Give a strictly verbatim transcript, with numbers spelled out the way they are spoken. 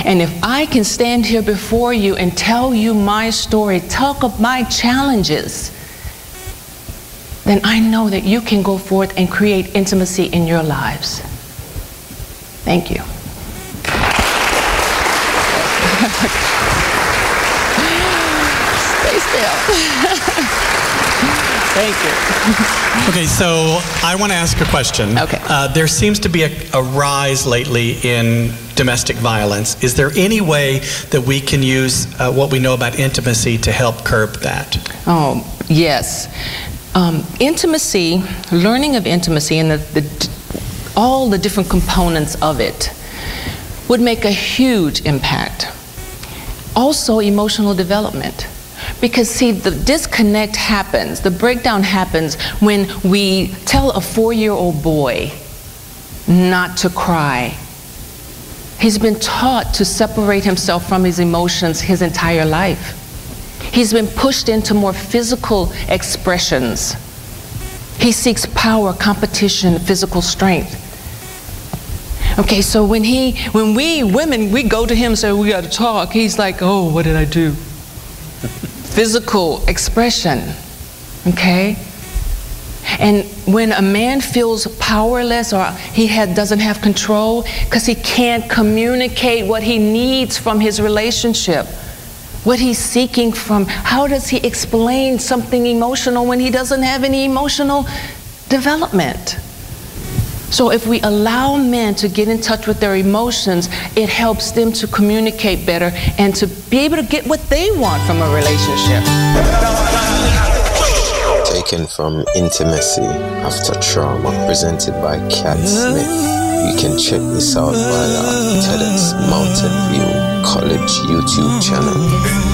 And if I can stand here before you and tell you my story, talk of my challenges, then I know that you can go forth and create intimacy in your lives. Thank you. Stay still. Thank you. Okay, so I want to ask a question. Okay. Uh, there seems to be a, a rise lately in domestic violence. Is there any way that we can use uh, what we know about intimacy to help curb that? Oh, yes. Um, intimacy, learning of intimacy and the, the, all the different components of it would make a huge impact. Also, emotional development. Because see, the disconnect happens, the breakdown happens when we tell a four-year-old boy not to cry. He's been taught to separate himself from his emotions his entire life. He's been pushed into more physical expressions. He seeks power, competition, physical strength. Okay, so when he, when we women, we go to him and say, we got to talk, he's like, oh, what did I do? Physical expression, okay? And when a man feels powerless or he had, doesn't have control because he can't communicate what he needs from his relationship, what he's seeking from, how does he explain something emotional when he doesn't have any emotional development? So if we allow men to get in touch with their emotions, it helps them to communicate better and to be able to get what they want from a relationship. Taken from Intimacy After Trauma, presented by Kat Smith. You can check this out via TEDx Mountain View College YouTube channel.